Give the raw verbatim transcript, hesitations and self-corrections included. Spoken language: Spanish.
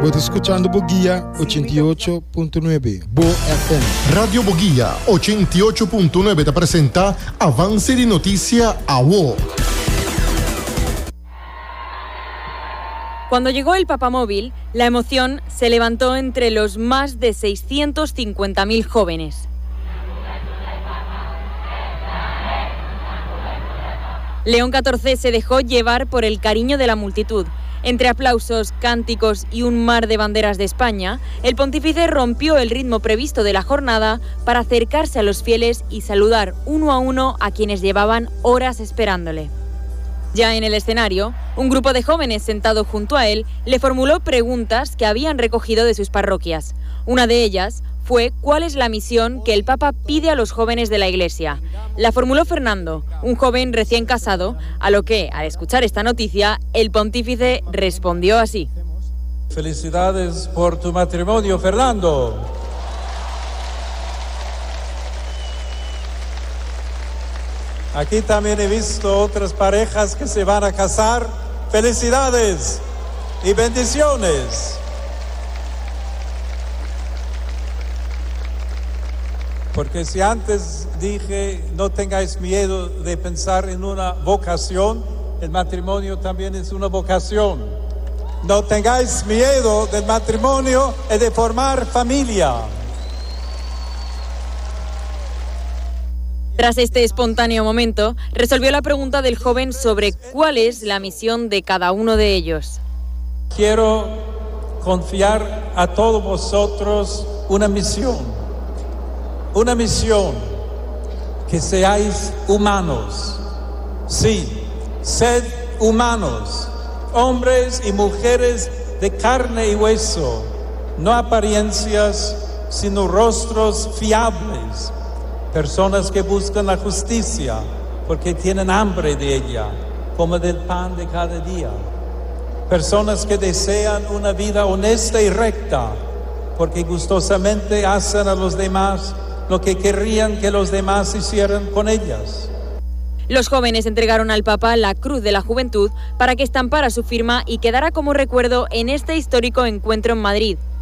Vos escuchando Boguía ochenta y ocho punto nueve, Bo F M. Radio Boguía ochenta y ocho punto nueve te presenta Avance de Noticia a Bo. Cuando llegó el papamóvil, la emoción se levantó entre los más de seiscientos cincuenta mil jóvenes. León catorce se dejó llevar por el cariño de la multitud. Entre aplausos, cánticos y un mar de banderas de España, el pontífice rompió el ritmo previsto de la jornada para acercarse a los fieles y saludar uno a uno a quienes llevaban horas esperándole. Ya en el escenario, un grupo de jóvenes sentado junto a él le formuló preguntas que habían recogido de sus parroquias. Una de ellas fue cuál es la misión que el Papa pide a los jóvenes de la Iglesia. La formuló Fernando, un joven recién casado, a lo que, al escuchar esta noticia, el pontífice respondió así. Felicidades por tu matrimonio, Fernando. Aquí también he visto otras parejas que se van a casar. Felicidades y bendiciones. Porque si antes dije, no tengáis miedo de pensar en una vocación, el matrimonio también es una vocación. No tengáis miedo del matrimonio y de formar familia. Tras este espontáneo momento, resolvió la pregunta del joven sobre cuál es la misión de cada uno de ellos. Quiero confiar a todos vosotros una misión. Una misión, que seáis humanos. Sí, sed humanos, hombres y mujeres de carne y hueso, no apariencias, sino rostros fiables. Personas que buscan la justicia porque tienen hambre de ella, como del pan de cada día. Personas que desean una vida honesta y recta porque gustosamente hacen a los demás lo que querrían que los demás hicieran con ellas. Los jóvenes entregaron al Papa la Cruz de la Juventud para que estampara su firma y quedara como recuerdo en este histórico encuentro en Madrid.